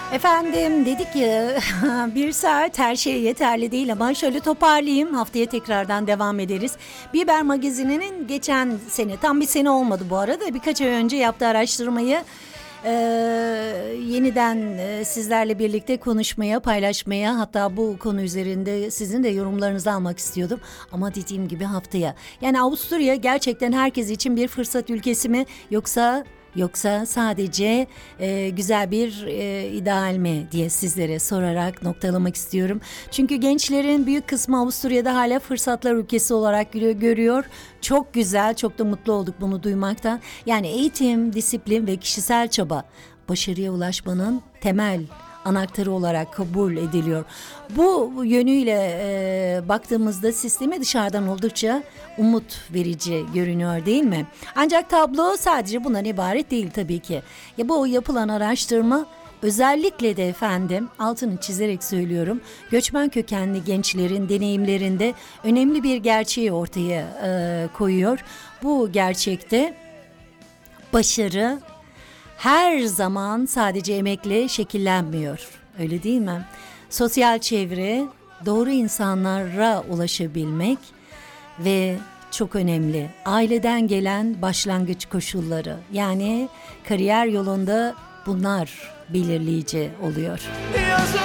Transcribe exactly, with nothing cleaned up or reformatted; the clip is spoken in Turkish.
Efendim dedik ya bir saat her şey yeterli değil ama şöyle toparlayayım, haftaya tekrardan devam ederiz. Biber Magazininin geçen sene, tam bir sene olmadı bu arada, birkaç ay önce yaptığı araştırmayı e, yeniden e, sizlerle birlikte konuşmaya, paylaşmaya, hatta bu konu üzerinde sizin de yorumlarınızı almak istiyordum. Ama dediğim gibi haftaya. Yani Avusturya gerçekten herkes için bir fırsat ülkesi mi, yoksa Yoksa sadece e, güzel bir e, ideal mi diye sizlere sorarak noktalamak istiyorum. Çünkü gençlerin büyük kısmı Avusturya'da hala fırsatlar ülkesi olarak görüyor. Çok güzel, çok da mutlu olduk bunu duymaktan. Yani eğitim, disiplin ve kişisel çaba başarıya ulaşmanın temel anahtarı olarak kabul ediliyor. Bu yönüyle e, baktığımızda sisteme dışarıdan oldukça umut verici görünüyor, değil mi? Ancak tablo sadece bundan ibaret değil tabii ki. Ya bu yapılan araştırma özellikle de efendim, altını çizerek söylüyorum, göçmen kökenli gençlerin deneyimlerinde önemli bir gerçeği ortaya e, koyuyor. Bu gerçekte başarı her zaman sadece emekle şekillenmiyor. Öyle değil mi? Sosyal çevre, doğru insanlara ulaşabilmek ve çok önemli, aileden gelen başlangıç koşulları. Yani kariyer yolunda bunlar belirleyici oluyor. Yazık